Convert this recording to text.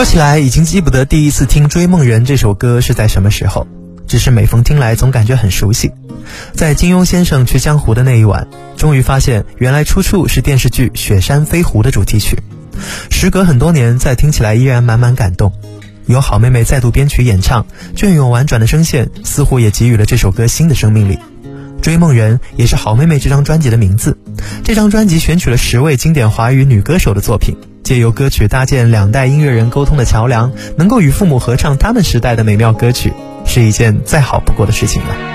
说起来已经记不得第一次听《追梦人》这首歌是在什么时候，只是每逢听来总感觉很熟悉。在金庸先生去江湖的那一晚，终于发现原来出处是电视剧《雪山飞狐》的主题曲。时隔很多年，再听起来依然满满感动。由好妹妹再度编曲演唱，隽永婉转的声线似乎也给予了这首歌新的生命力。追梦人也是好妹妹这张专辑的名字。这张专辑选取了10位经典华语女歌手的作品，借由歌曲搭建2代音乐人沟通的桥梁，能够与父母合唱他们时代的美妙歌曲，是一件再好不过的事情了。